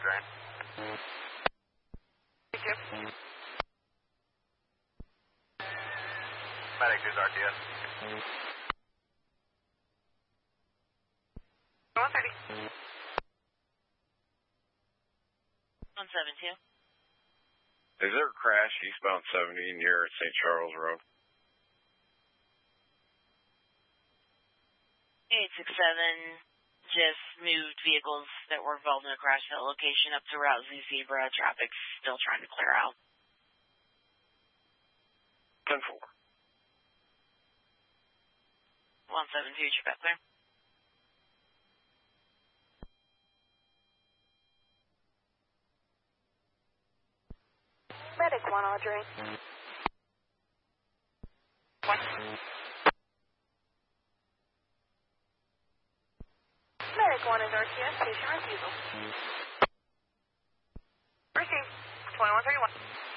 Audrey. Thank you. Medic 2's RTS. 130. 172. Is there a crash eastbound 70 near St. Charles Road? 867 just moved vehicles that were involved in a crash at that location up to Route Z Zebra. Traffic's still trying to clear out. 10-4. 172, you're back there. Medic 1, Audrey. 1. Medic 1 is RTS, patient refusal. Received. 2131.